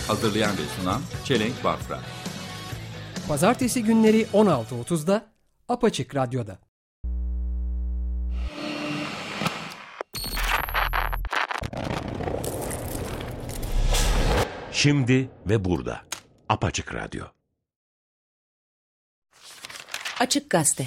Hazırlayan ve sunan Çelenk Bafra. Pazartesi günleri 16.30'da Apaçık Radyo'da. Şimdi ve burada. Apaçık Radyo. Açık Gazete.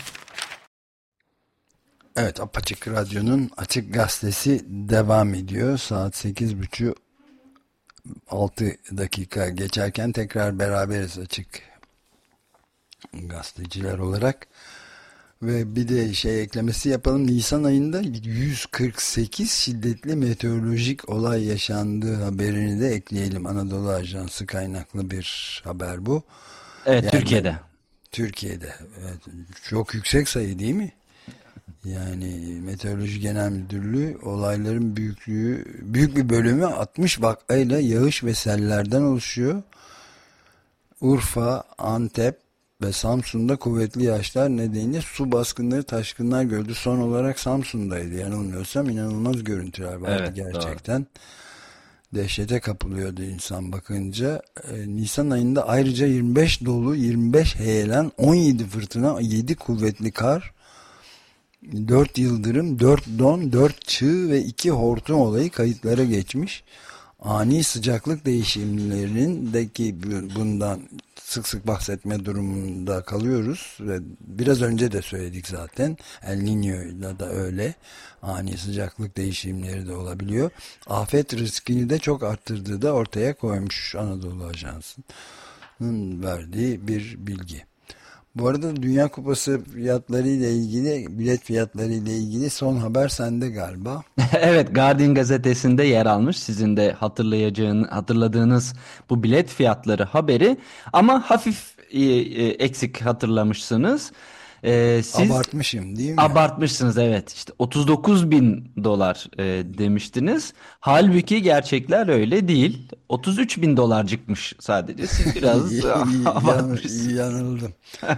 Evet, Apaçık Radyo'nun Açık Gazetesi devam ediyor. Saat 8.30, 6 dakika geçerken tekrar beraberiz açık gazeteciler olarak. Ve bir de eklemesi yapalım. Nisan ayında 148 şiddetli meteorolojik olay yaşandığı haberini de ekleyelim. Anadolu Ajansı kaynaklı bir haber bu. Evet, yani, Türkiye'de. Evet, çok yüksek sayı değil mi? Yani Meteoroloji Genel Müdürlüğü olayların büyük bir bölümü 60 vakayla yağış ve sellerden oluşuyor. Urfa, Antep ve Samsun'da kuvvetli yağışlar nedeniyle su baskınları, taşkınlar gördü. Son olarak Samsun'daydı. Yanılmıyorsam inanılmaz görüntüler vardı, evet, gerçekten. Doğru. Dehşete kapılıyordu insan bakınca. Nisan ayında ayrıca 25 dolu, 25 heyelan, 17 fırtına, 7 kuvvetli kar, 4 yıldırım, 4 don, 4 çığ ve 2 hortum olayı kayıtlara geçmiş. Ani sıcaklık değişimlerindeki bundan sık sık bahsetme durumunda kalıyoruz ve biraz önce de söyledik zaten. El Niño'yla da öyle. Ani sıcaklık değişimleri de olabiliyor. Afet riskini de çok arttırdığı da ortaya koymuş Anadolu Ajansı'nın verdiği bir bilgi. Bu arada Dünya Kupası fiyatları ile ilgili, bilet fiyatları ile ilgili son haber sende galiba. Evet, Guardian gazetesinde yer almış. Sizin de hatırladığınız bu bilet fiyatları haberi, ama hafif eksik hatırlamışsınız. Siz abartmışım değil mi? Abartmışsınız, evet. İşte 39 bin dolar demiştiniz. Halbuki gerçekler öyle değil. 33 bin dolarcıkmış sadece. Siz biraz abartmışsınız. Yanıldım.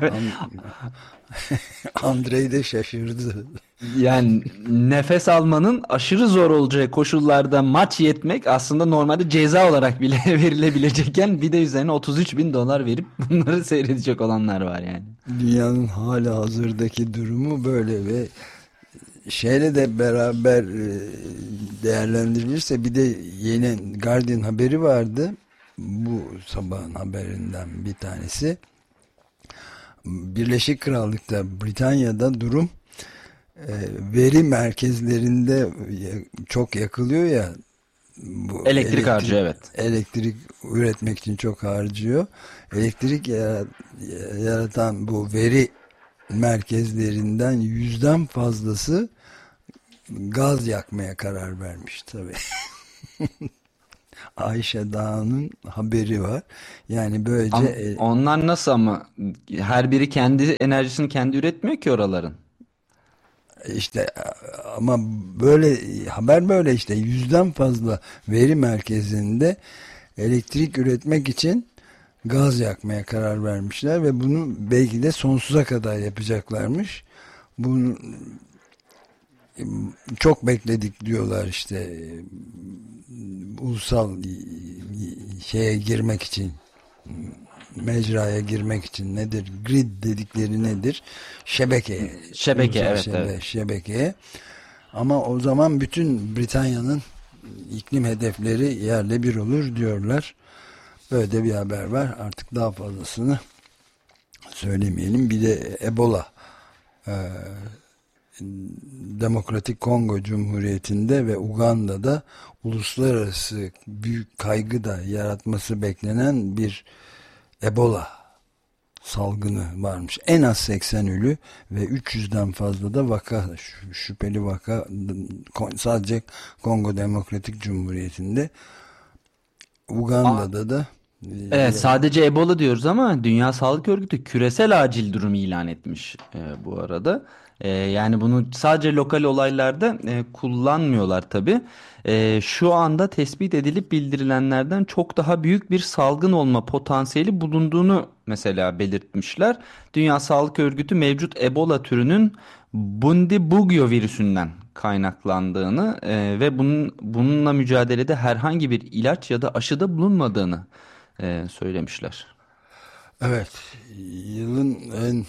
Andrei de şaşırdı. Yani nefes almanın aşırı zor olacağı koşullarda maç yetmek aslında normalde ceza olarak bile verilebilecekken bir de üzerine 33 bin dolar verip bunları seyredecek olanlar var yani. Dünyanın hala hazırdaki durumu böyle ve şeyle de beraber değerlendirilirse bir de yeni Guardian haberi vardı. Bu sabahın haberinden bir tanesi. Birleşik Krallık'ta, Britanya'da durum veri merkezlerinde çok yakılıyor ya, bu elektrik harcıyor, evet. Elektrik üretmek için çok harcıyor. Elektrik yaratan bu veri merkezlerinden 100'den fazlası gaz yakmaya karar vermiş tabii. Ayşe Dağ'ın haberi var. Yani böylece onlar nasıl, ama her biri kendi enerjisini kendi üretmiyor ki oraların. İşte ama böyle haber böyle işte 100'den fazla veri merkezinde elektrik üretmek için gaz yakmaya karar vermişler ve bunu belki de sonsuza kadar yapacaklarmış. Bunu çok bekledik diyorlar işte, ulusal girmek için, mecraya girmek için, nedir? Grid dedikleri nedir? Şebeke, evet. Şebekeye. Ama o zaman bütün Britanya'nın iklim hedefleri yerle bir olur diyorlar. Böyle de bir haber var. Artık daha fazlasını söylemeyelim. Bir de Ebola, Demokratik Kongo Cumhuriyeti'nde ve Uganda'da uluslararası büyük kaygı da yaratması beklenen bir Ebola salgını varmış. En az 80 ölü ve 300'den fazla da vaka, şüpheli vaka sadece Kongo Demokratik Cumhuriyeti'nde. Uganda'da da evet, sadece Ebola diyoruz ama Dünya Sağlık Örgütü küresel acil durumu ilan etmiş bu arada. Yani bunu sadece lokal olaylarda kullanmıyorlar tabii. Şu anda tespit edilip bildirilenlerden çok daha büyük bir salgın olma potansiyeli bulunduğunu mesela belirtmişler. Dünya Sağlık Örgütü mevcut Ebola türünün Bundibugyo virüsünden kaynaklandığını ve bununla mücadelede herhangi bir ilaç ya da aşıda bulunmadığını söylemişler. Evet, yılın en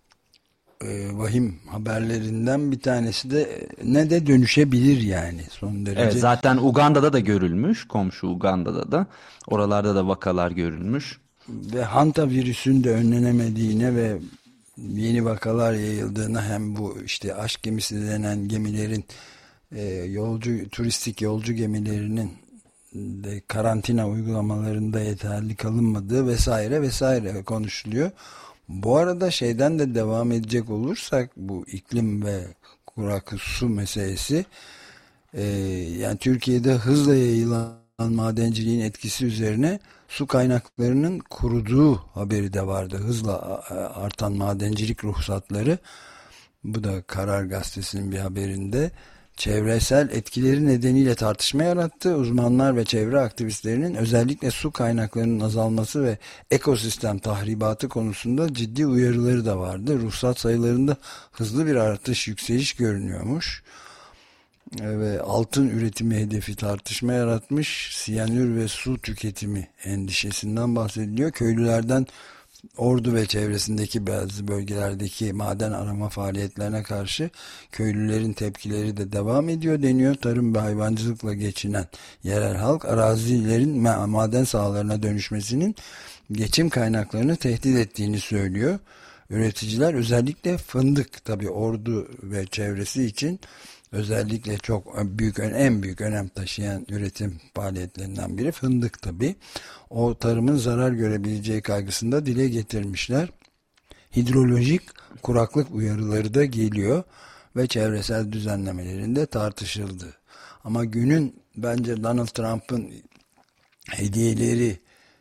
vahim haberlerinden bir tanesi de ne de dönüşebilir yani son derece. Evet, zaten Uganda'da da görülmüş, komşu Uganda'da da, oralarda da vakalar görülmüş. Ve Hanta virüsün de önlenemediğine ve yeni vakalar yayıldığına, hem bu işte aşk gemisi denen gemilerin turistik yolcu gemilerinin de karantina uygulamalarında yeterli kalınmadığı vesaire vesaire konuşuluyor. Bu arada şeyden de devam edecek olursak, bu iklim ve kurak su meselesi, yani Türkiye'de hızla yayılan madenciliğin etkisi üzerine su kaynaklarının kuruduğu haberi de vardı. Hızla artan madencilik ruhsatları, bu da Karar Gazetesi'nin bir haberinde, çevresel etkileri nedeniyle tartışma yarattı. Uzmanlar ve çevre aktivistlerinin özellikle su kaynaklarının azalması ve ekosistem tahribatı konusunda ciddi uyarıları da vardı. Ruhsat sayılarında hızlı bir artış, yükseliş görünüyormuş. Ve altın üretimi hedefi tartışma yaratmış. Siyanür ve su tüketimi endişesinden bahsediliyor. Köylülerden Ordu ve çevresindeki bazı bölgelerdeki maden arama faaliyetlerine karşı köylülerin tepkileri de devam ediyor deniyor. Tarım ve hayvancılıkla geçinen yerel halk, arazilerin maden sahalarına dönüşmesinin geçim kaynaklarını tehdit ettiğini söylüyor. Üreticiler özellikle fındık, tabii Ordu ve çevresi için özellikle çok büyük, en büyük önem taşıyan üretim faaliyetlerinden biri fındık tabii. O tarımın zarar görebileceği kaygısını da dile getirmişler. Hidrolojik kuraklık uyarıları da geliyor ve çevresel düzenlemelerin de tartışıldı. Ama günün bence Donald Trump'ın hediyeleri,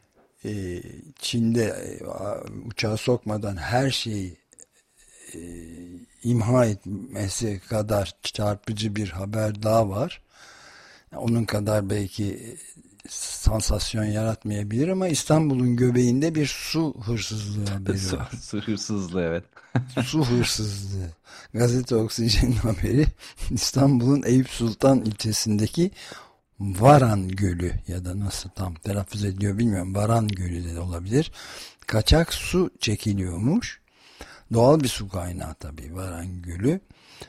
Çin'de uçağa sokmadan her şeyi imha etmesi kadar çarpıcı bir haber daha var. Onun kadar belki sansasyon yaratmayabilir ama İstanbul'un göbeğinde bir su hırsızlığı haberi var. Su hırsızlığı, evet. Su hırsızlığı. Gazete Oksijen'in haberi, İstanbul'un Eyüp Sultan ilçesindeki Varan Gölü, ya da nasıl tam telaffuz ediyor bilmiyorum, Varan Gölü de olabilir. Kaçak su çekiliyormuş. Doğal bir su kaynağı tabii Varan Gölü.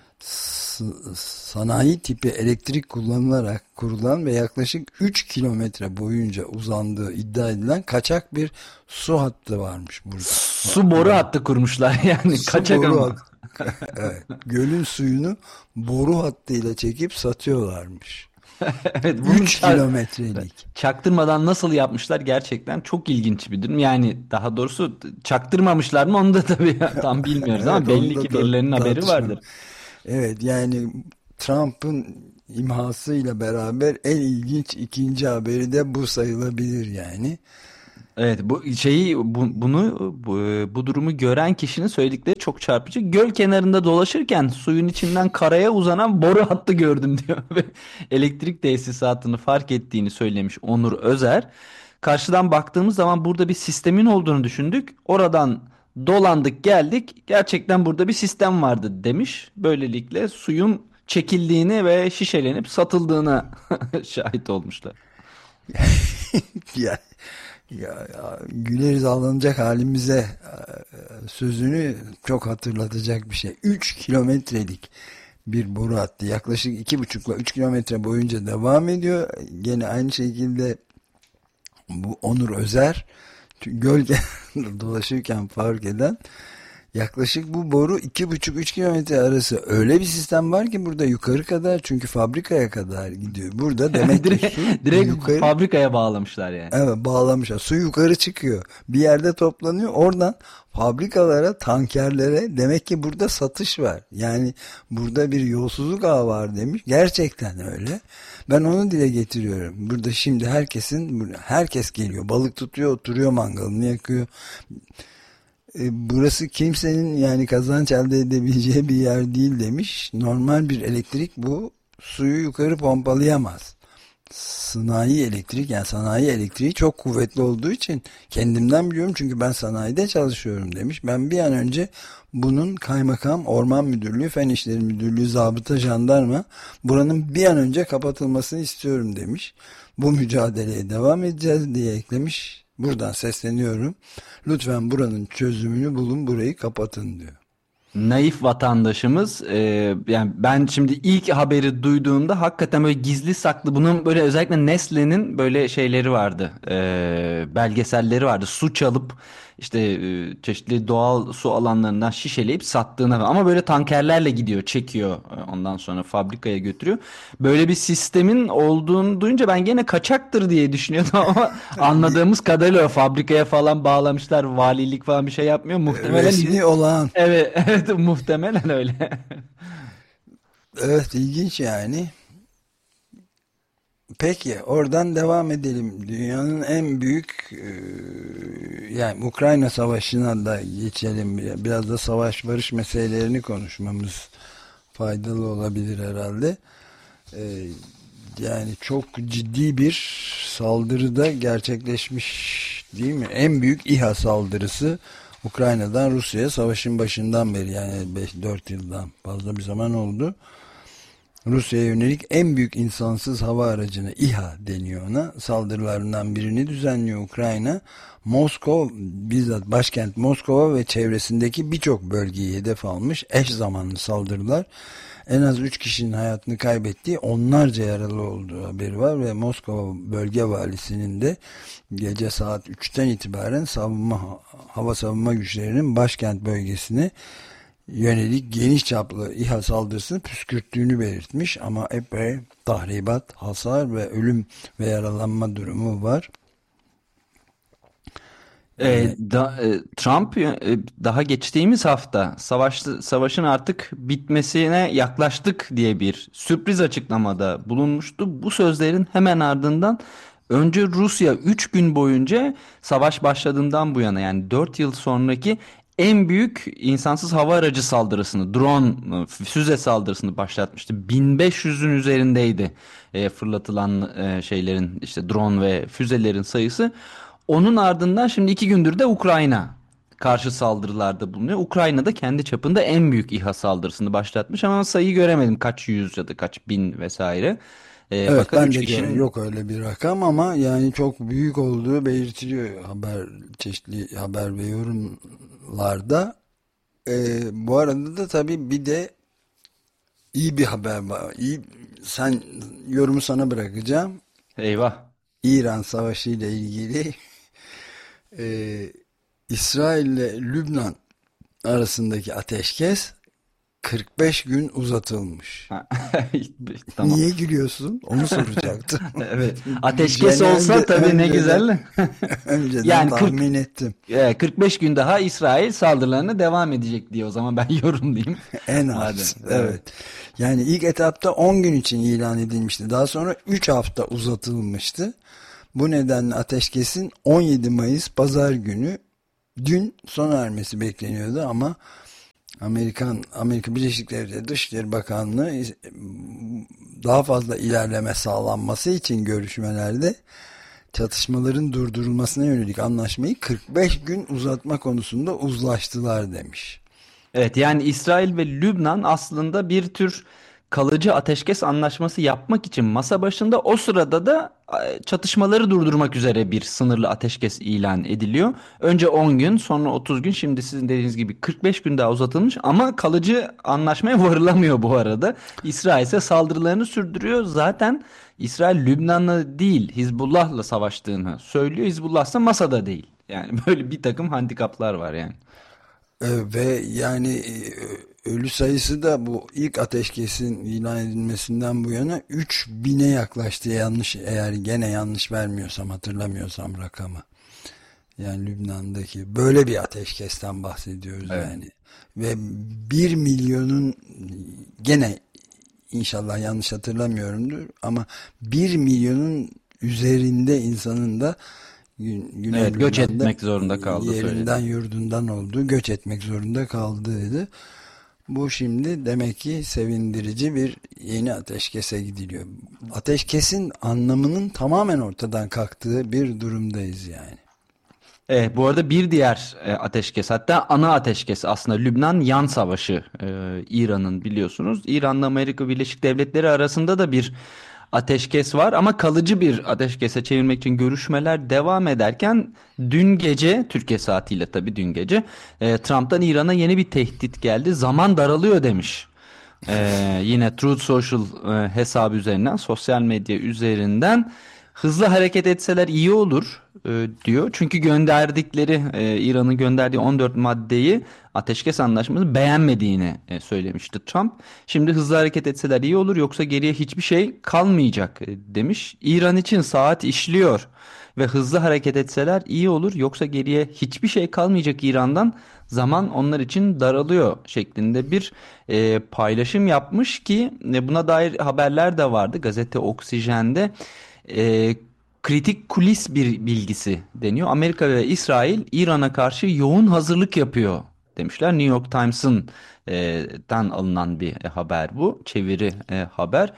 Sanayi tipi elektrik kullanılarak kurulan ve yaklaşık 3 kilometre boyunca uzandığı iddia edilen kaçak bir su hattı varmış burada. Su boru hattı kurmuşlar yani, kaçak ama. Evet, gölün suyunu boru hattıyla çekip satıyorlarmış. Evet, 3 kilometrelik. Çaktırmadan nasıl yapmışlar, gerçekten çok ilginç bir durum. Yani daha doğrusu çaktırmamışlar mı onu da tabii tam bilmiyoruz ama Evet, belli ki birilerinin haberi tartışma vardır. Evet, yani Trump'ın imhasıyla beraber en ilginç ikinci haberi de bu sayılabilir yani. Evet, bu durumu gören kişinin söyledikleri çok çarpıcı. Göl kenarında dolaşırken suyun içinden karaya uzanan boru hattı gördüm diyor ve elektrik tesisatını fark ettiğini söylemiş Onur Özer. Karşıdan baktığımız zaman burada bir sistemin olduğunu düşündük. Oradan dolandık geldik. Gerçekten burada bir sistem vardı demiş. Böylelikle suyun çekildiğini ve şişelenip satıldığına şahit olmuşlar. Ya, güleriz ağlanacak halimize sözünü çok hatırlatacak bir şey. 3 kilometrelik bir boru hattı yaklaşık 2,5 ile 3 kilometre boyunca devam ediyor. Gene aynı şekilde bu Onur Özer göl dolaşırken fark eden, yaklaşık bu boru 2,5-3 kilometre arası öyle bir sistem var ki burada yukarı kadar, çünkü fabrikaya kadar gidiyor. Burada demek ki direkt yukarı, fabrikaya bağlamışlar yani. evet, bağlamışlar. Su yukarı çıkıyor. Bir yerde toplanıyor. Oradan fabrikalara, tankerlere, demek ki burada satış var. Yani burada bir yolsuzluk ağı var demiş. Gerçekten öyle. Ben onu dile getiriyorum. Burada şimdi herkes geliyor. Balık tutuyor, oturuyor, mangalını yakıyor. Burası kimsenin yani kazanç elde edebileceği bir yer değil demiş. Normal bir elektrik bu suyu yukarı pompalayamaz. Sanayi elektrik, yani sanayi elektriği çok kuvvetli olduğu için kendimden biliyorum, çünkü ben sanayide çalışıyorum demiş. Ben bir an önce bunun kaymakam, orman müdürlüğü, fen işleri müdürlüğü, zabıta, jandarma, buranın bir an önce kapatılmasını istiyorum demiş. Bu mücadeleye devam edeceğiz diye eklemiş Buradan sesleniyorum. Lütfen buranın çözümünü bulun, burayı kapatın diyor. Naif vatandaşımız, yani ben şimdi ilk haberi duyduğumda hakikaten böyle gizli saklı, bunun böyle özellikle Nestle'nin böyle şeyleri vardı, belgeselleri vardı, su çalıp işte çeşitli doğal su alanlarından şişeleyip sattığına, ama böyle tankerlerle gidiyor, çekiyor, ondan sonra fabrikaya götürüyor. Böyle bir sistemin olduğunu duyunca ben gene kaçaktır diye düşünüyordum ama anladığımız kadarıyla fabrikaya falan bağlamışlar, valilik falan bir şey yapmıyor muhtemelen. Resmi olan. Evet, evet, muhtemelen öyle. Evet, ilginç yani. Peki oradan devam edelim. Dünyanın en büyük yani Ukrayna Savaşı'na da geçelim. Biraz da savaş barış meselelerini konuşmamız faydalı olabilir herhalde. Yani çok ciddi bir saldırı da gerçekleşmiş değil mi? En büyük İHA saldırısı Ukrayna'dan Rusya'ya savaşın başından beri, yani 4 yıldan fazla bir zaman oldu. Rusya'ya yönelik en büyük insansız hava aracını, İHA deniyor ona, saldırılarından birini düzenliyor Ukrayna. Moskova, bizzat başkent Moskova ve çevresindeki birçok bölgeyi hedef almış eş zamanlı saldırılar. En az 3 kişinin hayatını kaybettiği, onlarca yaralı olduğu haberi var ve Moskova bölge valisinin de gece saat 3'ten itibaren hava savunma güçlerinin başkent bölgesine yönelik geniş çaplı İHA saldırısını püskürttüğünü belirtmiş, ama epey tahribat, hasar ve ölüm ve yaralanma durumu var. Trump daha geçtiğimiz hafta savaşın artık bitmesine yaklaştık diye bir sürpriz açıklamada bulunmuştu. Bu sözlerin hemen ardından önce Rusya 3 gün boyunca savaş başladığından bu yana, yani 4 yıl sonraki en büyük insansız hava aracı saldırısını, drone, füze saldırısını başlatmıştı. 1500'ün üzerindeydi fırlatılan şeylerin, işte drone ve füzelerin sayısı. Onun ardından şimdi 2 gündür de Ukrayna karşı saldırılarda bulunuyor. Ukrayna'da kendi çapında en büyük İHA saldırısını başlatmış ama sayıyı göremedim, kaç yüz ya da kaç bin vesaire. Evet, Fakat ben üç de kişinin... yok öyle bir rakam, ama yani çok büyük olduğu belirtiliyor çeşitli haber ve yorumlarda. Bu arada da tabii bir de iyi bir haber var. Yorumu sana bırakacağım. Eyvah. İran Savaşı ile ilgili İsrail ile Lübnan arasındaki ateşkes 45 gün uzatılmış. Tamam. Niye gülüyorsun? Onu soracaktım. Evet. Ateşkes olsa tabii ne güzel. Önceden yani tahmin ettim. 45 gün daha İsrail saldırılarına devam edecek diye o zaman ben yorumlayayım. En az. Evet. Yani ilk etapta 10 gün için ilan edilmişti. Daha sonra 3 hafta uzatılmıştı. Bu nedenle ateşkesin 17 Mayıs Pazar günü dün sona ermesi bekleniyordu, ama Amerika Birleşik Devletleri Dışişleri Bakanlığı daha fazla ilerleme sağlanması için görüşmelerde çatışmaların durdurulmasına yönelik anlaşmayı 45 gün uzatma konusunda uzlaştılar demiş. Evet, yani İsrail ve Lübnan aslında bir tür kalıcı ateşkes anlaşması yapmak için masa başında, o sırada da çatışmaları durdurmak üzere bir sınırlı ateşkes ilan ediliyor. Önce 10 gün, sonra 30 gün, şimdi sizin dediğiniz gibi 45 gün daha uzatılmış ama kalıcı anlaşmaya varılamıyor bu arada. İsrail ise saldırılarını sürdürüyor. Zaten İsrail Lübnan'la değil Hizbullah'la savaştığını söylüyor. Hizbullah ise masada değil. Yani böyle bir takım handikaplar var yani. Ve yani ölü sayısı da bu ilk ateşkesin ilan edilmesinden bu yana 3000'e yaklaştı, eğer gene yanlış vermiyorsam, hatırlamıyorsam rakamı. Yani Lübnan'daki böyle bir ateşkesten bahsediyoruz, evet. Yani ve 1 milyonun, gene inşallah yanlış hatırlamıyorumdur, ama 1 milyonun üzerinde insanın da evet, göç etmek zorunda kaldı. Yerinden yurdundan olduğu, göç etmek zorunda kaldığıydı. Bu şimdi demek ki sevindirici bir yeni ateşkese gidiliyor. Ateşkesin anlamının tamamen ortadan kalktığı bir durumdayız yani. Evet, bu arada bir diğer ateşkes, hatta ana ateşkes aslında Lübnan Yan Savaşı, İran'ın biliyorsunuz. İran'la Amerika Birleşik Devletleri arasında da bir ateşkes var ama kalıcı bir ateşkese çevirmek için görüşmeler devam ederken dün gece, Türkiye saatiyle tabii dün gece, Trump'tan İran'a yeni bir tehdit geldi. Zaman daralıyor demiş. Yine Truth Social hesabı üzerinden, sosyal medya üzerinden hızlı hareket etseler iyi olur diyor. Çünkü gönderdikleri İran'ın gönderdiği 14 maddeyi, ateşkes anlaşmasını beğenmediğini söylemişti Trump. Şimdi hızlı hareket etseler iyi olur, yoksa geriye hiçbir şey kalmayacak demiş. İran için saat işliyor ve hızlı hareket etseler iyi olur, yoksa geriye hiçbir şey kalmayacak İran'dan, zaman onlar için daralıyor şeklinde bir paylaşım yapmış ki buna dair haberler de vardı gazete Oksijen'de. Kritik kulis bir bilgisi deniyor. Amerika ve İsrail İran'a karşı yoğun hazırlık yapıyor demişler. New York Times'ın dan alınan bir haber bu. Çeviri haber.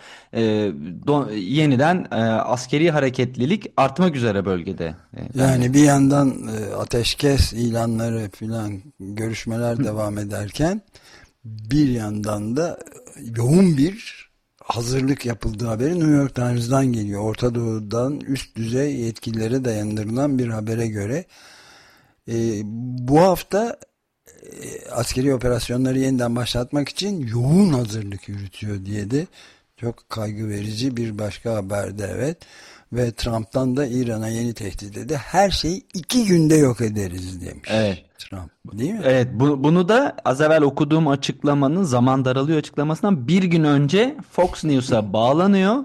Yeniden askeri hareketlilik artmak üzere bölgede. Yani bir yandan ateşkes ilanları filan, görüşmeler devam ederken bir yandan da yoğun bir hazırlık yapıldığı haberi New York Times'dan geliyor. Orta Doğu'dan üst düzey yetkililere dayandırılan bir habere göre bu hafta askeri operasyonları yeniden başlatmak için yoğun hazırlık yürütüyor diye de çok kaygı verici bir başka haberde, evet. Ve Trump'tan da İran'a yeni tehdit dedi. Her şeyi 2 günde yok ederiz demiş. Evet. Trump, değil mi? Evet, bunu da az evvel okuduğum açıklamanın, zaman daralıyor açıklamasından bir gün önce Fox News'a bağlanıyor.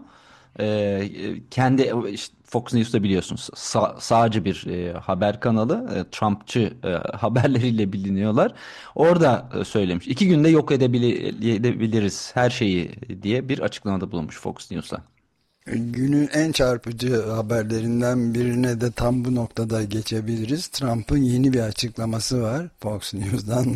Kendi işte Fox News'ta biliyorsunuz sağcı bir haber kanalı, Trumpçı haberleriyle biliniyorlar. Orada söylemiş. 2 günde yok edebiliriz her şeyi diye bir açıklamada bulunmuş Fox News'a. Günün en çarpıcı haberlerinden birine de tam bu noktada geçebiliriz. Trump'ın yeni bir açıklaması var Fox News'dan.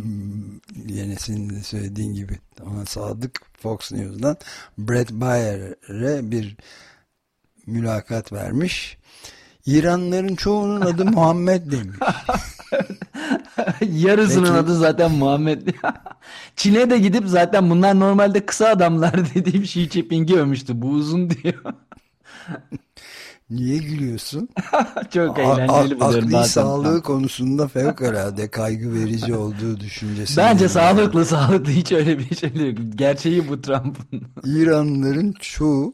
Yenisini söylediğin gibi ona sadık Fox News'dan Bret Baier'e bir mülakat vermiş. İranlıların çoğunun adı Muhammed demiş. Yarısının Peki. Adı zaten Muhammed. Çin'e de gidip zaten bunlar normalde kısa adamlar dediğim Xi Jinping'i övmüştü. Bu uzun diyor. Niye gülüyorsun? Çok eğlenceli buluyorum. Akli sağlığı konusunda fevkalade kaygı verici olduğu düşüncesi. Bence sağlıklı hiç öyle bir şey yok. Gerçeği bu Trump'ın. İranlıların çoğu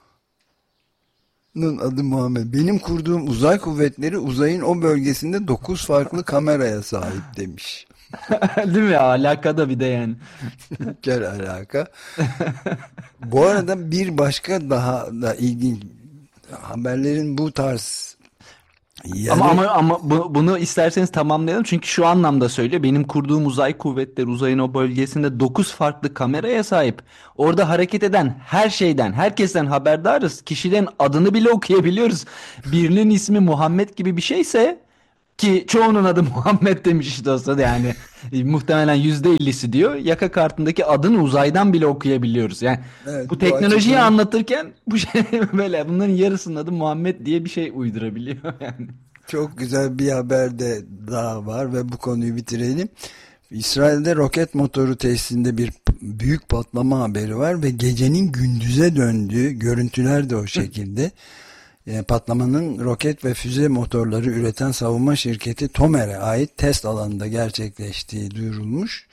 adı Muhammed. Benim kurduğum uzay kuvvetleri uzayın o bölgesinde 9 farklı kameraya sahip demiş. Değil mi? Alaka da bir de yani. Gel alaka. Bu arada bir başka daha da ilginç haberlerin bu tarz yani... Ama bunu isterseniz tamamlayalım. Çünkü şu anlamda söylüyor. Benim kurduğum uzay kuvvetleri uzayın o bölgesinde 9 farklı kameraya sahip. Orada hareket eden her şeyden, herkesten haberdarız. Kişilerin adını bile okuyabiliyoruz. Birinin ismi Muhammed gibi bir şeyse, ki çoğunun adı Muhammed demiş işte olsa da yani muhtemelen %50'si diyor. Yaka kartındaki adını uzaydan bile okuyabiliyoruz. Yani evet, bu teknolojiyi anlatırken bu şey böyle, bunların yarısının adı Muhammed diye bir şey uydurabiliyor yani. Çok güzel bir haber de daha var ve bu konuyu bitirelim. İsrail'de roket motoru tesisinde bir büyük patlama haberi var ve gecenin gündüze döndüğü görüntüler de o şekilde. Patlamanın roket ve füze motorları üreten savunma şirketi Tomer'e ait test alanında gerçekleştiği duyurulmuş.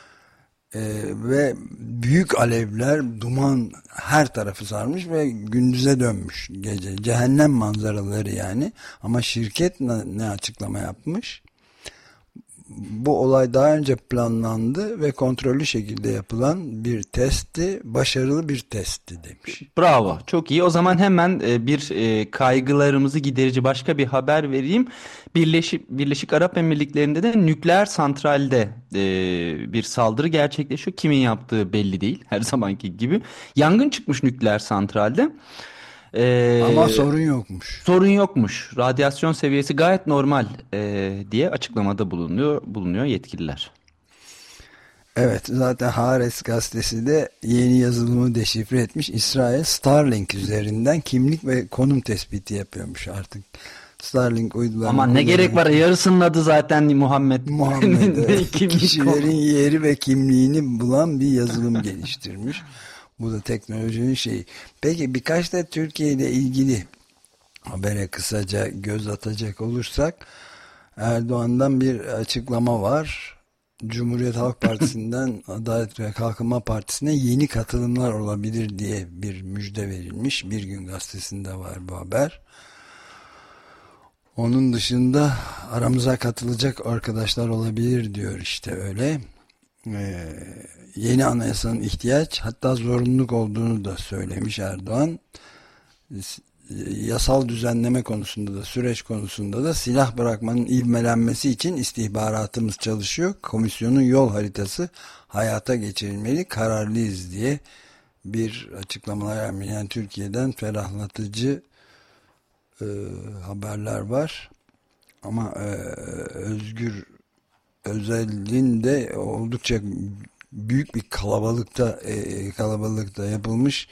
Ve büyük alevler, duman her tarafı sarmış ve gündüze dönmüş gece. Cehennem manzaraları yani. Ama şirket ne açıklama yapmış? Bu olay daha önce planlandı ve kontrollü şekilde yapılan bir testti, başarılı bir testti demiş. Bravo, çok iyi. O zaman hemen bir kaygılarımızı giderici başka bir haber vereyim. Birleşik Arap Emirlikleri'nde de nükleer santralde bir saldırı gerçekleşiyor. Kimin yaptığı belli değil, her zamanki gibi. Yangın çıkmış nükleer santralde. Ama sorun yokmuş. Sorun yokmuş. Radyasyon seviyesi gayet normal diye açıklamada bulunuyor yetkililer. Evet, zaten Haaretz gazetesi de yeni yazılımı deşifre etmiş. İsrail Starlink üzerinden kimlik ve konum tespiti yapıyormuş artık. Starlink uydularını. Ama ne gerek var? Yarısının adı zaten Muhammed. Evet. Kişilerin yeri ve kimliğini bulan bir yazılım geliştirmiş. Bu da teknolojinin şeyi. Peki birkaç da Türkiye ile ilgili habere kısaca göz atacak olursak, Erdoğan'dan bir açıklama var. Cumhuriyet Halk Partisi'nden Adalet ve Kalkınma Partisi'ne yeni katılımlar olabilir diye bir müjde verilmiş. Bir Gün Gazetesi'nde var bu haber. Onun dışında aramıza katılacak arkadaşlar olabilir diyor, işte öyle. Yeni anayasanın ihtiyaç, hatta zorunluluk olduğunu da söylemiş Erdoğan. Yasal düzenleme konusunda da, süreç konusunda da silah bırakmanın ivmelenmesi için istihbaratımız çalışıyor. Komisyonun yol haritası hayata geçirilmeli, kararlıyız diye bir açıklamalar yapmış. Yani Türkiye'den ferahlatıcı haberler var. Ama Özgür Özel'in de oldukça büyük bir kalabalıkta yapılmış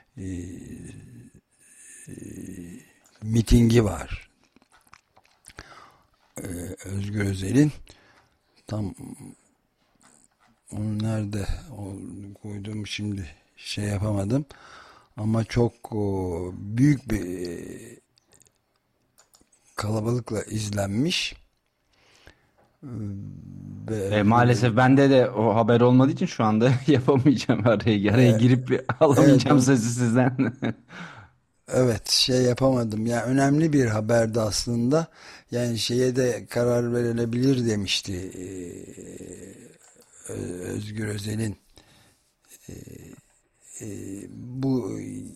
mitingi var. Özgür Özel'in, tam onu nerede koyduğumu şimdi şey yapamadım, ama çok büyük bir kalabalıkla izlenmiş. Maalesef bende de o haber olmadığı için şu anda yapamayacağım, araya girip alamayacağım evet, sözü sizden. Evet, şey yapamadım. Yani önemli bir haberdi aslında. Yani şeye de karar verilebilir demişti Özgür Özel'in. Bu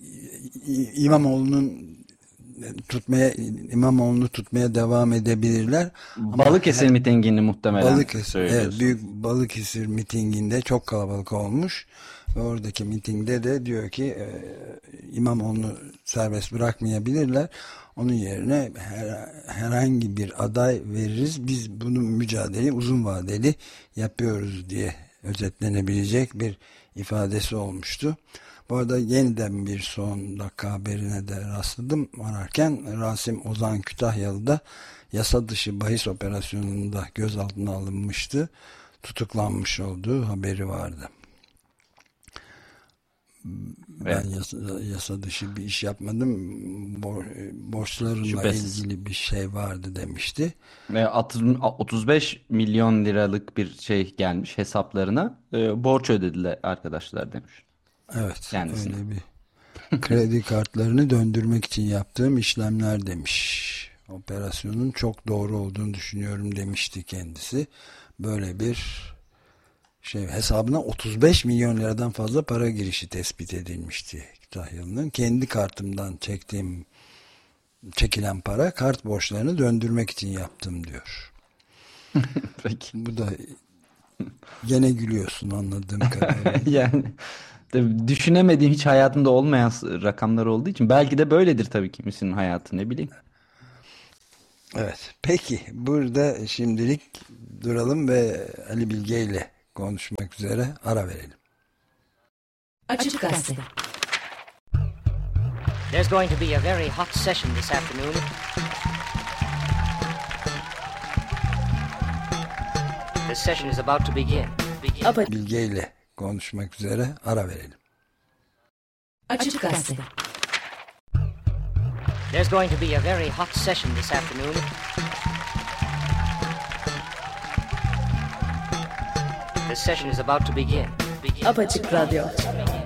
İmamoğlu'nu tutmaya devam edebilirler. Balıkesir mitingini muhtemelen evet, büyük Balıkesir mitinginde çok kalabalık olmuş. Ve oradaki mitingde de diyor ki İmamoğlu'nu serbest bırakmayabilirler. Onun yerine herhangi bir aday veririz. Biz bunun mücadeleyi uzun vadeli yapıyoruz diye özetlenebilecek bir ifadesi olmuştu. Bu arada yeniden bir son dakika haberine de rastladım. Ararken Rasim Ozan Kütahyalı da yasa dışı bahis operasyonunda gözaltına alınmıştı. Tutuklanmış olduğu haberi vardı. Ben yasa dışı bir iş yapmadım. Borçlarımla Şüphesiz. ilgili bir şey vardı demişti. Ve 35 milyon liralık bir şey gelmiş hesaplarına. Borç ödediler arkadaşlar demiş. Evet. Kendisine. Öyle bir kredi kartlarını döndürmek için yaptığım işlemler demiş. Operasyonun çok doğru olduğunu düşünüyorum demişti kendisi. Böyle bir şey, hesabına 35 milyon liradan fazla para girişi tespit edilmişti Kütahyalı'nın. Kendi kartımdan çekilen para, kart borçlarını döndürmek için yaptım diyor. Peki. Bu da gene gülüyorsun anladığım kadarıyla. Yani tabii düşünemediğim, hiç hayatımda olmayan rakamlar olduğu için belki de böyledir tabii kimisinin hayatı, ne bileyim. Evet. Peki burada şimdilik duralım ve Ali Bilge ile konuşmak üzere ara verelim. Açık Gazete. There's going to be a very hot session this afternoon. The session is about to begin. Bilge ile konuşmak üzere ara verelim. Açık Gazete. There's going to be a very hot session this afternoon. The session is about to begin. Apaçık Radyo.